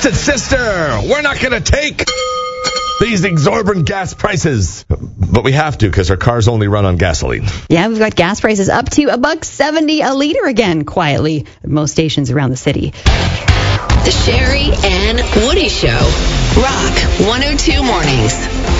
Twisted Sister, we're not going to take these exorbitant gas prices. But we have to because our cars only run on gasoline. Yeah, we've got gas prices up to $1.70 a liter again, quietly, at most stations around the city. The Sherry and Woody Show. Rock 102 Mornings.